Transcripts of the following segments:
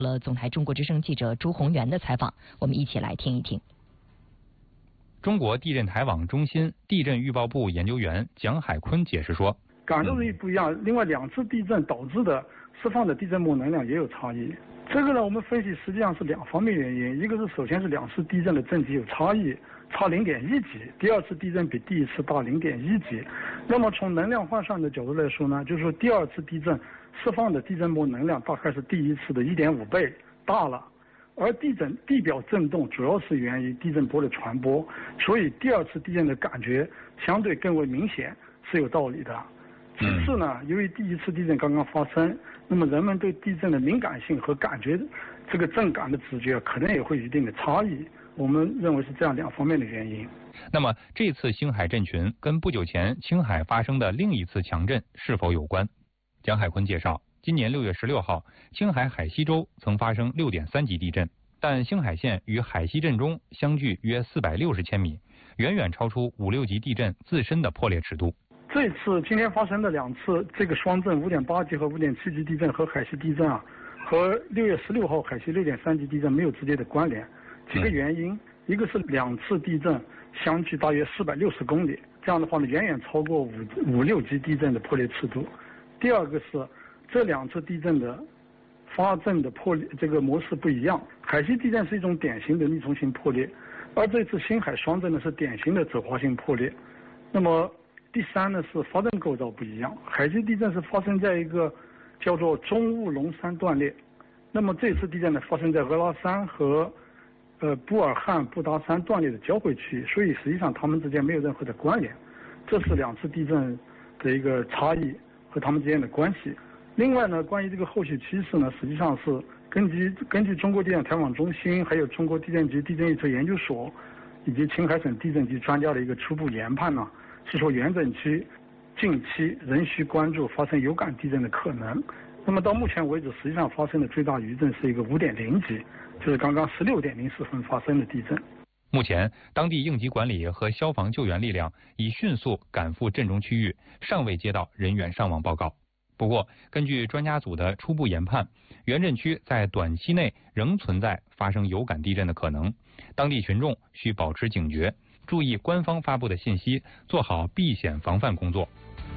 了总台中国之声记者朱宏元的采访，我们一起来听一听。 中国地震台网中心地震预报部研究员蒋海坤解释说， 感受力不一样，另外2次地震导致的释放的地震波能量也有差异。这个呢，我们分析实际上是2方面原因，一个是首先是2次地震的震级有差异，差0.1级，第2次地震比第1次大0.1级。那么从能量换算的角度来说呢，就是说第2次地震释放的地震波能量大概是第1次的1.5倍大了，而地表震动主要是源于地震波的传播，所以第2次地震的感觉相对更为明显，是有道理的。其次呢，由于第1次地震刚刚发生，那么人们对地震的敏感性和感觉这个震感的直觉可能也会有一定的差异，我们认为是这样2方面的原因。 那么这次星海震群跟不久前青海发生的另一次强震是否有关？蒋海坤介绍，今年6月16号，青海海西州曾发生6.3级地震，但星海县与海西震中相距约460千米，远远超出5、6级地震自身的破裂尺度。 这次今天发生的2次这个双震5.8级和5.7级地震和海西地震和6月16号海西6.3级地震没有直接的关联。几个原因，一个是2次地震相距大约460公里，这样的话呢远远超过5、6级地震的破裂尺度。第二个是这2次地震的发震的破裂这个模式不一样，海西地震是一种典型的逆冲性破裂，而这次星海双震呢是典型的走滑性破裂。那么第3呢是发震构造不一样，海西地震是发生在一个叫做中乌龙山断裂，那么这次地震呢发生在俄拉山和布尔汉布达山断裂的交汇区，所以实际上它们之间没有任何的关联，这是2次地震的一个差异和它们之间的关系。另外呢，关于这个后续趋势呢，实际上是根据中国地震台网中心还有中国地震局地震预测研究所以及青海省地震局专家的一个初步研判呢，是说原震区近期仍需关注发生有感地震的可能。那么到目前为止，实际上发生的最大余震是一个5.0级，就是刚刚16:04分发生的地震。 目前，当地应急管理和消防救援力量已迅速赶赴震中区域，尚未接到人员伤亡报告。不过，根据专家组的初步研判，原震区在短期内仍存在发生有感地震的可能，当地群众需保持警觉，注意官方发布的信息，做好避险防范工作。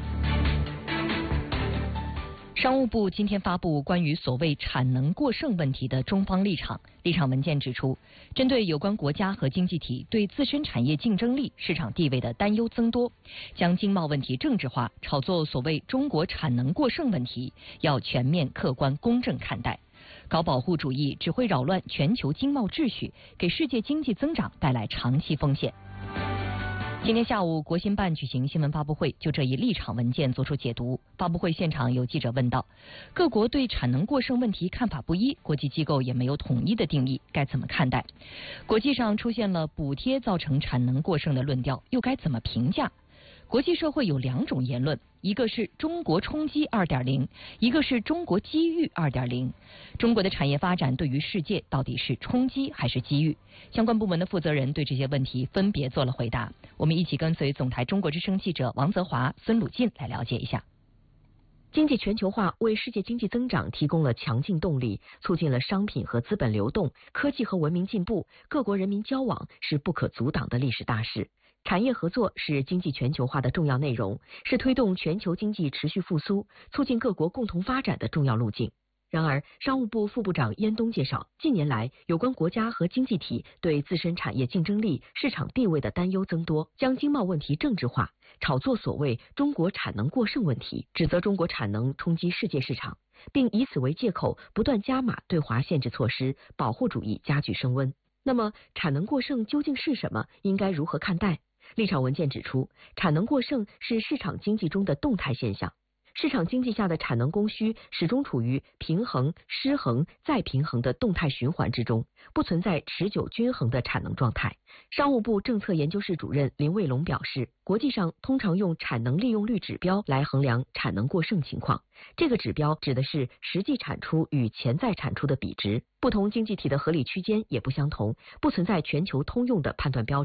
商务部今天发布关于所谓产能过剩问题的中方立场。立场文件指出，针对有关国家和经济体对自身产业竞争力、市场地位的担忧增多，将经贸问题政治化，炒作所谓中国产能过剩问题，要全面、客观、公正看待。搞保护主义只会扰乱全球经贸秩序，给世界经济增长带来长期风险。今天下午，国新办举行新闻发布会，就这一立场文件作出解读。发布会现场有记者问道，各国对产能过剩问题看法不一，国际机构也没有统一的定义，该怎么看待？国际上出现了补贴造成产能过剩的论调，又该怎么评价？国际社会有2种言论，一个是中国冲击 2.0， 一个是中国机遇 2.0。 中国的产业发展对于世界到底是冲击还是机遇？相关部门的负责人对这些问题分别做了回答。我们一起跟随总台中国之声记者王泽华、孙鲁进来了解一下。 经济全球化为世界经济增长提供了强劲动力，促进了商品和资本流动，科技和文明进步，各国人民交往是不可阻挡的历史大势。产业合作是经济全球化的重要内容，是推动全球经济持续复苏、促进各国共同发展的重要路径。然而，商务部副部长燕东介绍，近年来有关国家和经济体对自身产业竞争力、市场地位的担忧增多，将经贸问题政治化，炒作所谓中国产能过剩问题，指责中国产能冲击世界市场，并以此为借口不断加码对华限制措施，保护主义加剧升温。那么，产能过剩究竟是什么？应该如何看待？立场文件指出，产能过剩是市场经济中的动态现象。市场经济下的产能供需始终处于平衡、失衡、再平衡的动态循环之中，不存在持久均衡的产能状态。商务部政策研究室主任林卫龙表示，国际上通常用产能利用率指标来衡量产能过剩情况，这个指标指的是实际产出与潜在产出的比值，不同经济体的合理区间也不相同，不存在全球通用的判断标准。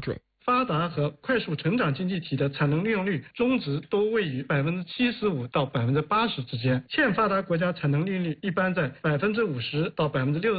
发达和快速成长经济体的产能利用率中值都位于75%到80%之间，欠发达国家产能利用率一般在50%到60%。